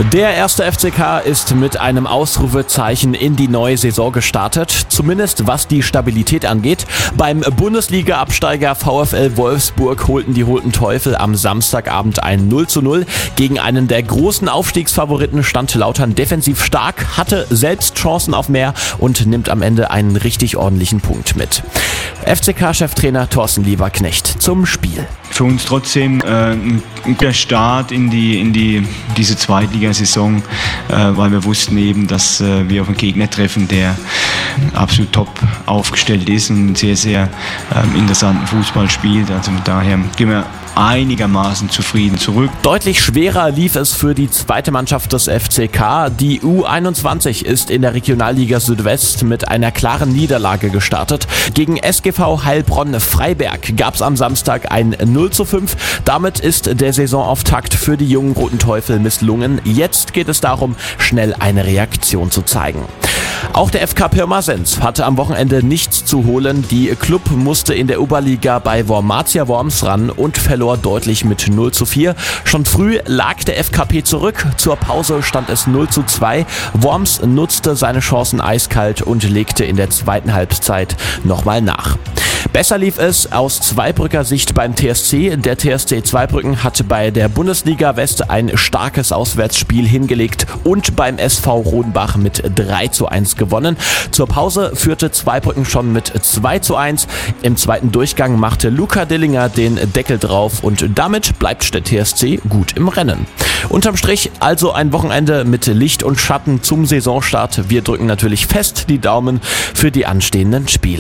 Der erste FCK ist mit einem Ausrufezeichen in die neue Saison gestartet, zumindest was die Stabilität angeht. Beim Bundesliga-Absteiger VfL Wolfsburg holten die Holten Teufel am Samstagabend ein 0:0. Gegen einen der großen Aufstiegsfavoriten stand Lautern defensiv stark, hatte selbst Chancen auf mehr und nimmt am Ende einen richtig ordentlichen Punkt mit. FCK-Cheftrainer Thorsten Lieberknecht zum Spiel. Für uns trotzdem ein guter Start in diese Zweitligasaison, weil wir wussten eben, dass wir auf einen Gegner treffen, der absolut top aufgestellt ist und einen sehr, sehr interessanten Fußball spielt. Also von daher gehen wir einigermaßen zufrieden zurück. Deutlich schwerer lief es für die zweite Mannschaft des FCK. Die U21 ist in der Regionalliga Südwest mit einer klaren Niederlage gestartet. Gegen SGV Heilbronn-Freiberg gab es am Samstag ein 0:5. Damit ist der Saisonauftakt für die jungen Roten Teufel misslungen. Jetzt geht es darum, schnell eine Reaktion zu zeigen. Auch der FK Pirmasens hatte am Wochenende nichts zu holen. Die Club musste in der Oberliga bei Wormatia Worms ran und verlor deutlich mit 0:4. Schon früh lag der FKP zurück. Zur Pause stand es 0:2. Worms nutzte seine Chancen eiskalt und legte in der zweiten Halbzeit nochmal nach. Besser lief es aus Zweibrücker Sicht beim TSC. Der TSC Zweibrücken hatte bei der Bundesliga West ein starkes Auswärtsspiel hingelegt und beim SV Rodenbach mit 3:1 gewonnen. Zur Pause führte Zweibrücken schon mit 2:1. Im zweiten Durchgang machte Luca Dillinger den Deckel drauf und damit bleibt der TSC gut im Rennen. Unterm Strich also ein Wochenende mit Licht und Schatten zum Saisonstart. Wir drücken natürlich fest die Daumen für die anstehenden Spiele.